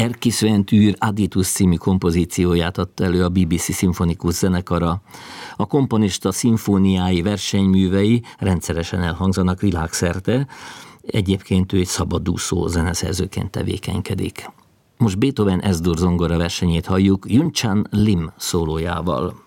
Erkisventűr Aditus című kompozícióját adta elő a BBC szimfonikus zenekara. A komponista szimfóniái, versenyművei rendszeresen elhangzanak világszerte, egyébként ő egy szabadúszó zeneszerzőként tevékenykedik. Most Beethoven S-dur zongora versenyét halljuk Yun-Chan Lim szólójával.